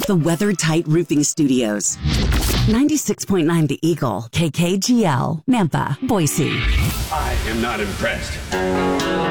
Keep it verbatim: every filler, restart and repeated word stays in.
the WeatherTight Roofing Studios. ninety-six point nine The Eagle, K K G L, Nampa, Boise. I am not impressed.